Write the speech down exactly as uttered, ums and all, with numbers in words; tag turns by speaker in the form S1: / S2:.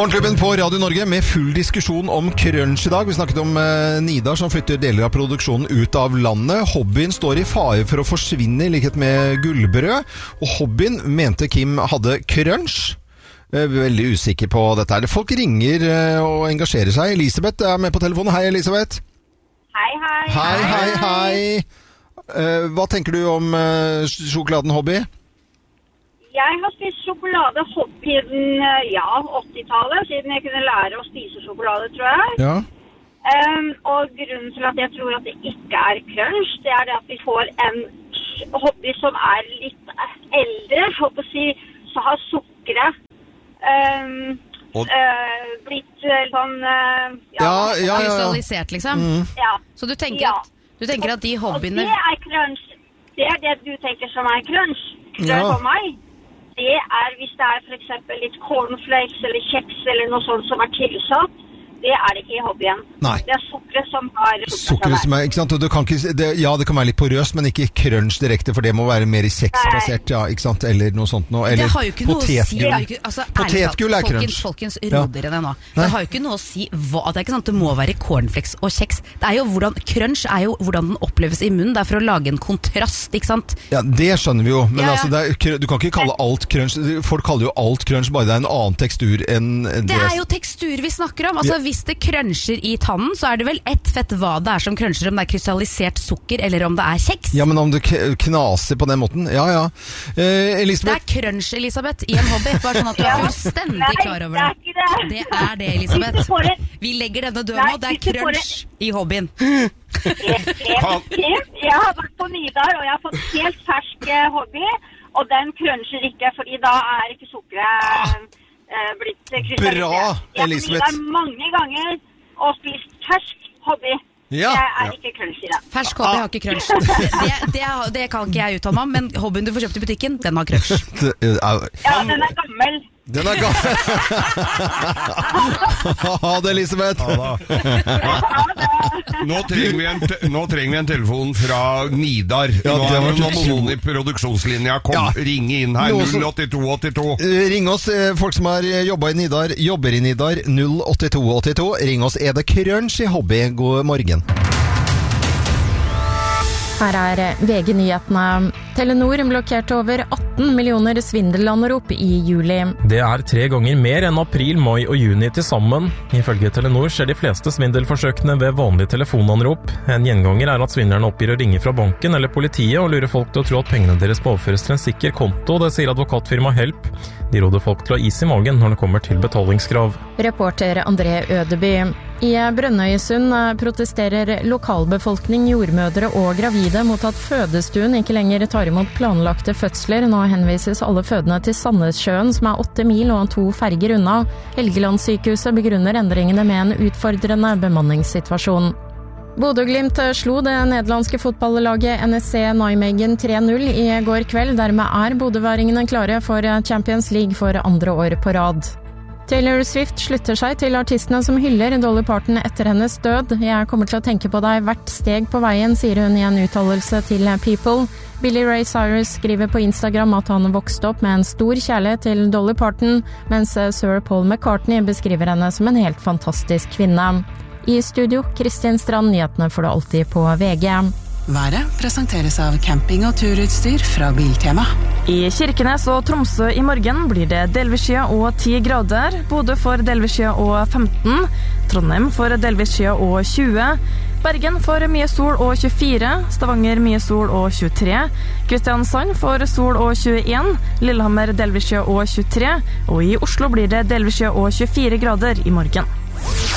S1: Morgenklubben på Radio Norge med full diskusjon om crunch i dag. Vi snakket om eh, Nidar som flytter deler av produksjonen ut av landet. Hobbyen står i fare for å forsvinne i likhet med gullbrød. Og hobbyen mente Kim hadde crunch. Jeg er veldig usikker på dette. Folk ringer eh, og engasjerer seg. Elisabeth er med på telefonen. Hei, Elisabeth.
S2: Hei, hei.
S1: Hei, hei, hei. Eh, hva tenker du om eh, sjokoladen hobby?
S2: Jeg har spist sjokolade hobby siden ja, åttitallet, siden jeg kunne lære å spise sjokolade, tror jeg.
S1: Ja.
S2: Um, og grunnen til at jeg tror at det ikke er crunch, det er det at vi får en hobby som er litt eldre, håper å si, så har sukkeret um, og... uh, blitt sånn uh, ja,
S3: ja, ja, ja. Krystallisert, liksom.
S1: Mm.
S2: Ja.
S3: Så du tenker,
S2: ja.
S3: at, du tenker at de hobbyene...
S2: Og det er crunch. Det er det du tenker som er crunch. Det er
S1: Ja.
S2: for meg. Det er hvis det er for eksempel litt cornflakes eller kjeks eller noe sånt som er tilsatt. Det er ikke i hobbyen.
S1: Nei.
S2: Det er sukkeret som har
S1: Sukkeret som er, ikke sant? Du kan ikke, det, ja, det kan være litt porøst, men ikke crunch direkte, for det må være mer kjeksbasert, ja, ikke sant? Eller noe sånt noe. Eller
S3: det har jo ikke noe å si.
S1: potetgull.
S3: Ikke, altså,
S1: Potetgull er
S3: folkens,
S1: crunch.
S3: folkens, roder det nå. Det har jo ikke noe å si hva, det er ikke sant, det må være cornflakes og kjeks. Det er jo hvordan, crunch er jo hvordan den oppleves i munnen. Det er for å lage en kontrast, ikke sant?
S1: Ja, det skjønner vi jo, men
S3: Ja, ja.
S1: altså, det er, du kan ikke kalle alt crunch. Folk kaller jo alt crunch, bare det er en annen tekstur enn det.
S3: Det er jo tekstur vi snakker om. Altså,
S1: Ja.
S3: hvis det cruncher i tannen, så er det vel ett fett hva det er som cruncher, om det er krystallisert sukker, eller om det er kjeks.
S1: Ja, men om du k- knaser på den måten, ja, ja. Eh,
S3: Det
S1: Elisabeth?
S3: er crunch, Elisabeth, i en hobby. Bare sånn at du er fullstendig klar over det.
S2: Nei, det er ikke det.
S3: Det er det, Elisabeth.
S2: Ikke for det.
S3: Vi legger denne død
S2: Nei,
S3: nå. Det er
S2: ikke for det.
S3: crunch i hobbyen.
S2: Kim, jeg har vært på Nidar, og jeg har fått helt fersk eh, hobby, og den cruncher ikke, fordi da er ikke sukkeret eh, blitt krystallisert.
S1: Bra, Elisabeth.
S2: Jeg har på Nidar mange ganger og spist fersk hobby.
S1: Ja.
S2: Det er ikke crunch i det.
S3: Fersk hobby har ikke crunch. Det, det, det, det kan ikke jeg uttale meg om, men hobbyen du får kjøpt i butikken, den har crunch.
S1: Det er-
S2: Ja, den er gammel.
S1: Den er gammel. Ha det, Elisabeth.
S4: Nå trenger vi en, te nå trenger vi en telefon fra Nidar.
S1: Ja,
S4: nå
S1: det
S4: er
S1: var
S4: det
S1: så-
S4: noen i produksjonslinja. Kom,
S1: Ja.
S4: ring inn her.
S1: Noe som-
S4: null åtte to åtte to.
S1: Eh, Ring oss, eh, folk som har jobbet i Nidar, jobber i Nidar, null åtte to åtte to. Ring oss, er det crunch i hobby? God morgen.
S5: Her er V G-nyhetene. Telenor blokkerte over atten millioner svindelanrop i juli.
S6: Det er tre ganger mer enn april, mai og juni til sammen. Ifølge Telenor skjer de fleste svindelforsøkene ved vanlig telefonanrop. En gjenganger er at svindlerne oppgir å ringe fra banken eller politiet og lurer folk til å tro at pengene deres må overføres til en sikker konto. Det sier advokatfirma Help. De råder folk til å ha is i magen når det kommer til betalingskrav.
S5: Reporter André Ødeby. I Brønnøysund protesterer lokalbefolkning, jordmødre og gravide mot at fødestuen ikke lenger tar imot planlagte fødsler. Nå henvises alle fødende til Sandnessjøen, som er åtte mil og to ferger unna. Helgelandssykehuset begrunner endringene med en utfordrende bemanningssituasjon. Bodø/Glimt slo det nederlandske fotballaget N S C Nijmegen tre null i går kveld. Dermed er bodøværingene klare for Champions League for andre år på rad. Taylor Swift slutter seg til artistene som hyller Dolly Parton etter hennes død. Jeg kommer til å tenke på deg hvert steg på veien, sier hun i en uttalelse til People. Billy Ray Cyrus skriver på Instagram at han vokste opp med en stor kjærlighet til Dolly Parton, mens Sir Paul McCartney beskriver henne som en helt fantastisk kvinne. I studio, Kristin Strand, nyhetene får du alltid på V G.
S7: Været presenteres av camping- og turutstyr fra Biltema.
S8: I Kirkenes og Tromsø i morgen blir det delvis skya og ti grader. Bodø får delvis skya og femten. Trondheim får delvis skya og tjue. Bergen får mye sol og tjuefire. Stavanger mye sol og tjuetre. Kristiansand får sol og tjueen. Lillehammer delvis skya og tjuetre. Og i Oslo blir det delvis skya og tjuefire grader i morgen.